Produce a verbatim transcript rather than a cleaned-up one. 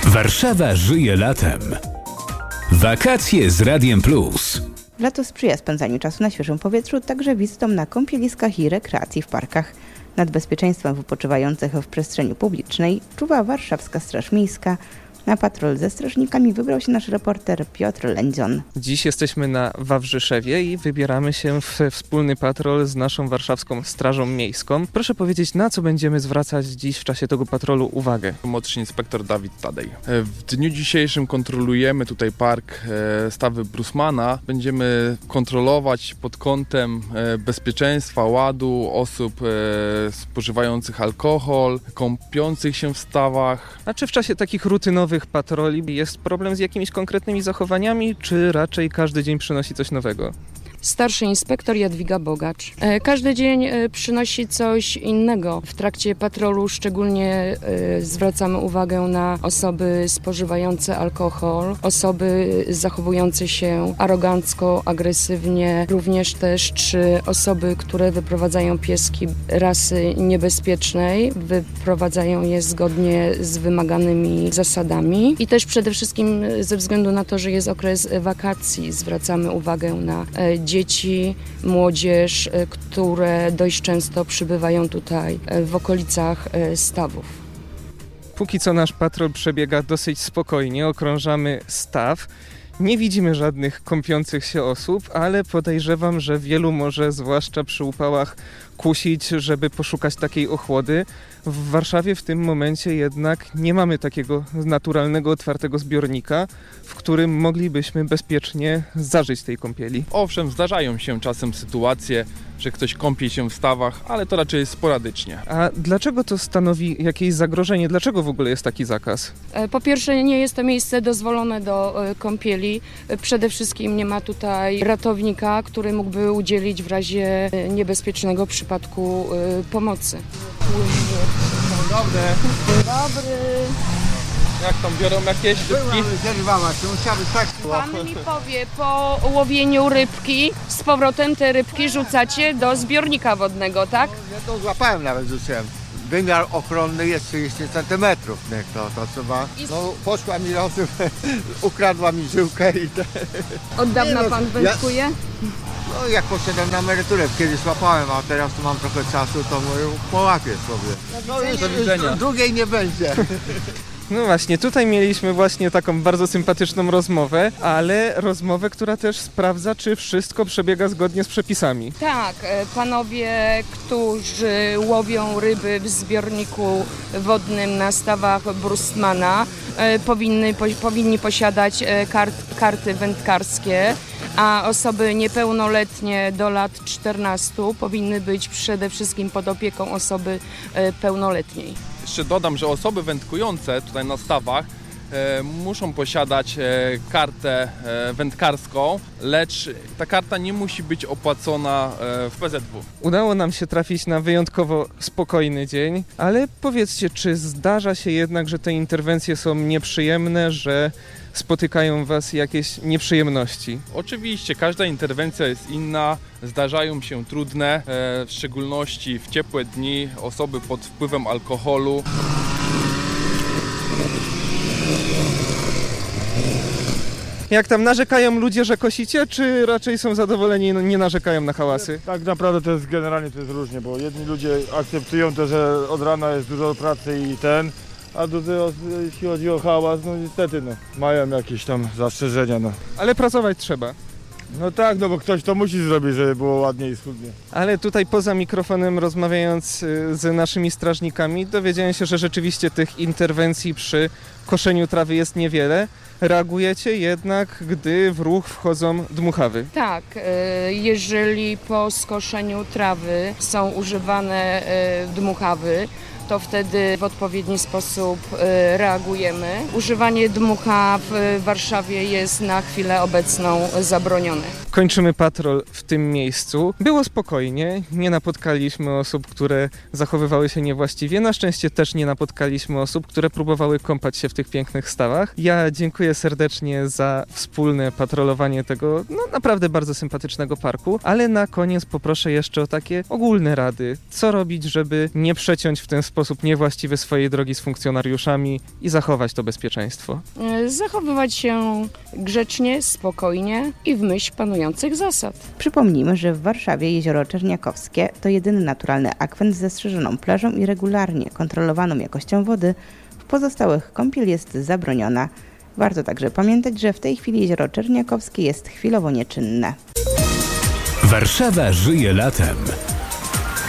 Warszawa żyje latem. Wakacje z Radiem Plus. Lato sprzyja spędzaniu czasu na świeżym powietrzu, także wizytom na kąpieliskach i rekreacji w parkach. Nad bezpieczeństwem wypoczywających w przestrzeni publicznej czuwa Warszawska Straż Miejska. Na patrol ze strażnikami wybrał się nasz reporter Piotr Lędzion. Dziś jesteśmy na Wawrzyszewie i wybieramy się w wspólny patrol z naszą warszawską Strażą Miejską. Proszę powiedzieć, na co będziemy zwracać dziś w czasie tego patrolu uwagę? Młodszy inspektor Dawid Tadej. W dniu dzisiejszym kontrolujemy tutaj park Stawy Brusmana. Będziemy kontrolować pod kątem bezpieczeństwa, ładu osób spożywających alkohol, kąpiących się w stawach. A czy w czasie takich rutynowych patroli jest problem z jakimiś konkretnymi zachowaniami, czy raczej każdy dzień przynosi coś nowego? Starszy inspektor Jadwiga Bogacz. Każdy dzień przynosi coś innego. W trakcie patrolu szczególnie zwracamy uwagę na osoby spożywające alkohol, osoby zachowujące się arogancko, agresywnie, również też czy osoby, które wyprowadzają pieski rasy niebezpiecznej, wyprowadzają je zgodnie z wymaganymi zasadami i też przede wszystkim ze względu na to, że jest okres wakacji, zwracamy uwagę na dzieci, młodzież, które dość często przybywają tutaj w okolicach stawów. Póki co nasz patrol przebiega dosyć spokojnie, okrążamy staw. Nie widzimy żadnych kąpiących się osób, ale podejrzewam, że wielu może, zwłaszcza przy upałach, kusić, żeby poszukać takiej ochłody. W Warszawie w tym momencie jednak nie mamy takiego naturalnego, otwartego zbiornika, w którym moglibyśmy bezpiecznie zażyć tej kąpieli. Owszem, zdarzają się czasem sytuacje, że ktoś kąpie się w stawach, ale to raczej sporadycznie. A dlaczego to stanowi jakieś zagrożenie? Dlaczego w ogóle jest taki zakaz? Po pierwsze, nie jest to miejsce dozwolone do kąpieli. Przede wszystkim nie ma tutaj ratownika, który mógłby udzielić w razie niebezpiecznego przypadku pomocy. Dobry. Dobry. Jak tam biorą jakieś rybki? Pan mi powie, po łowieniu rybki z powrotem te rybki rzucacie do zbiornika wodnego, tak? Ja to złapałem, nawet rzuciłem. Wymiar ochronny jest trzydzieści centymetrów, niech to, to trzeba. No poszła mi losem, ukradła mi żyłkę i te... Od dawna pan wędkuje? Ja, no jak poszedłem na emeryturę, kiedyś łapałem, a teraz tu mam trochę czasu, to połapię sobie. No już, Do widzenia. już drugiej nie będzie. No właśnie, tutaj mieliśmy właśnie taką bardzo sympatyczną rozmowę, ale rozmowę, która też sprawdza, czy wszystko przebiega zgodnie z przepisami. Tak, panowie, którzy łowią ryby w zbiorniku wodnym na stawach Brusmana, powinny, po, powinni posiadać kart, karty wędkarskie, a osoby niepełnoletnie do lat czternastu powinny być przede wszystkim pod opieką osoby pełnoletniej. Jeszcze dodam, że osoby wędkujące tutaj na stawach e, muszą posiadać e, kartę e, wędkarską, lecz ta karta nie musi być opłacona e, w P Z W. Udało nam się trafić na wyjątkowo spokojny dzień, ale powiedzcie, czy zdarza się jednak, że te interwencje są nieprzyjemne, że spotykają Was jakieś nieprzyjemności? Oczywiście, każda interwencja jest inna, zdarzają się trudne, e, w szczególności w ciepłe dni, osoby pod wpływem alkoholu. Jak tam, narzekają ludzie, że kosicie, czy raczej są zadowoleni i nie narzekają na hałasy? Tak naprawdę to jest generalnie to jest różnie, bo jedni ludzie akceptują to, że od rana jest dużo pracy i ten, a drudzy, jeśli chodzi o hałas, no niestety no, mają jakieś tam zastrzeżenia. No. Ale pracować trzeba. No tak, no bo ktoś to musi zrobić, żeby było ładnie i schludnie. Ale tutaj poza mikrofonem, rozmawiając z naszymi strażnikami, dowiedziałem się, że rzeczywiście tych interwencji przy koszeniu trawy jest niewiele. Reagujecie jednak, gdy w ruch wchodzą dmuchawy. Tak, jeżeli po skoszeniu trawy są używane dmuchawy, to wtedy w odpowiedni sposób reagujemy. Używanie dmucha w Warszawie jest na chwilę obecną zabronione. Kończymy patrol w tym miejscu. Było spokojnie, nie napotkaliśmy osób, które zachowywały się niewłaściwie. Na szczęście też nie napotkaliśmy osób, które próbowały kąpać się w tych pięknych stawach. Ja dziękuję serdecznie za wspólne patrolowanie tego no naprawdę bardzo sympatycznego parku, ale na koniec poproszę jeszcze o takie ogólne rady. Co robić, żeby nie przeciąć w ten sposób niewłaściwy swojej drogi z funkcjonariuszami i zachować to bezpieczeństwo? Zachowywać się grzecznie, spokojnie i w myśl panujących zasad. Przypomnijmy, że w Warszawie jezioro Czerniakowskie to jedyny naturalny akwen z zastrzeżoną plażą i regularnie kontrolowaną jakością wody. W pozostałych kąpiel jest zabroniona. Warto także pamiętać, że w tej chwili jezioro Czerniakowskie jest chwilowo nieczynne. Warszawa żyje latem.